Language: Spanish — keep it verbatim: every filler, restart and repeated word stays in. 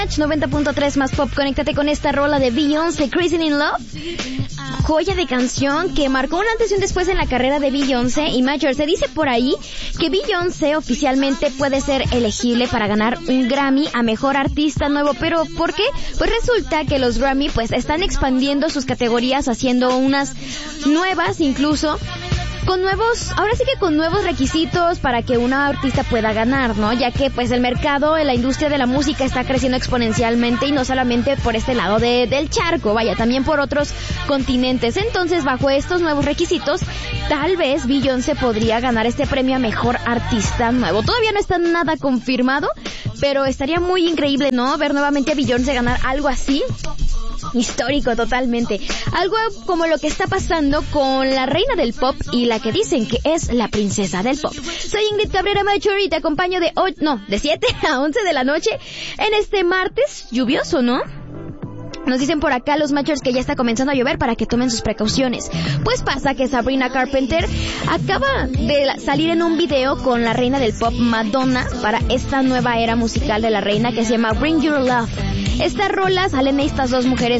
noventa punto tres más pop, conéctate con esta rola de Beyoncé, Crazy in Love. Joya de canción que marcó un antes y un después en la carrera de Beyoncé y Major. Se dice por ahí que Beyoncé oficialmente puede ser elegible para ganar un Grammy a Mejor Artista Nuevo. ¿Pero por qué? Pues resulta que los Grammy pues están expandiendo sus categorías, haciendo unas nuevas incluso, con nuevos, ahora sí que con nuevos requisitos para que una artista pueda ganar, ¿no? Ya que pues el mercado en la industria de la música está creciendo exponencialmente y no solamente por este lado de, del charco, vaya, también por otros continentes. Entonces, bajo estos nuevos requisitos, tal vez Beyoncé podría ganar este premio a Mejor Artista Nuevo. Todavía no está nada confirmado, pero estaría muy increíble, ¿no? Ver nuevamente a Beyoncé ganar algo así. Histórico totalmente. Algo como lo que está pasando con la reina del pop y la que dicen que es la princesa del pop. Soy Ingrid Cabrera Major y te acompaño de hoy, no, de siete a once de la noche en este martes lluvioso, ¿no? Nos dicen por acá los Majors que ya está comenzando a llover para que tomen sus precauciones. Pues pasa que Sabrina Carpenter acaba de salir en un video con la reina del pop Madonna para esta nueva era musical de la reina que se llama Bring Your Love. Esta rola salen estas dos mujeres